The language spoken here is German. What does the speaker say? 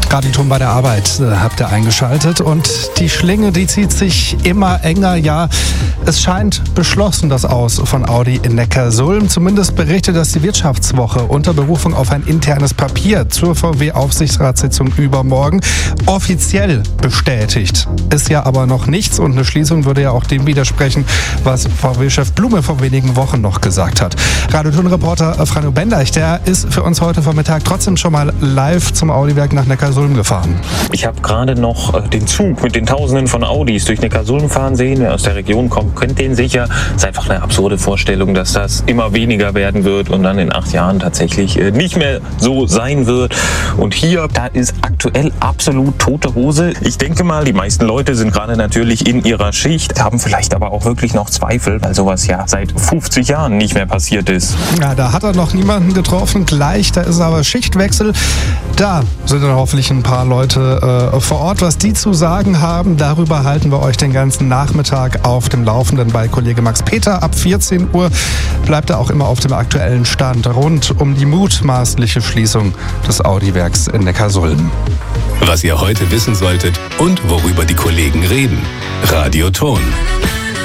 Radioton bei der Arbeit habt ihr eingeschaltet und die Schlinge, die zieht sich immer enger. Ja, es scheint beschlossen, das Aus von Audi in Neckarsulm. Zumindest berichtet das die Wirtschaftswoche unter Berufung auf ein internes Papier zur VW-Aufsichtsratssitzung übermorgen. Offiziell bestätigt ist ja aber noch nichts und eine Schließung würde ja auch dem widersprechen, was VW-Chef Blume vor wenigen Wochen noch gesagt hat. Radioton-Reporter Franjo Bendeich, der ist für uns heute Vormittag trotzdem schon mal live zum Audi-Werk nach Neckarsulm gefahren. Ich habe gerade noch den Zug mit den Tausenden von Audis durch Neckarsulm fahren sehen. Wer aus der Region kommt, kennt den sicher. Es ist einfach eine absurde Vorstellung, dass das immer weniger werden wird und dann in 8 Jahren tatsächlich nicht mehr so sein wird. Und hier, da ist aktuell absolut tote Hose. Ich denke mal, die meisten Leute sind gerade natürlich in ihrer Schicht, haben vielleicht aber auch wirklich noch Zweifel, weil sowas ja seit 50 Jahren nicht mehr passiert ist. Ja, da hat er noch niemanden getroffen. Gleich, da ist aber Schichtwechsel. Da sind dann hoffentlich ein paar Leute vor Ort. Was die zu sagen haben, darüber halten wir euch den ganzen Nachmittag auf dem Laufenden bei Kollege Max Peter. Ab 14 Uhr bleibt er auch immer auf dem aktuellen Stand rund um die mutmaßliche Schließung des Audi-Werks in Neckarsulm. Was ihr heute wissen solltet und worüber die Kollegen reden. Radioton.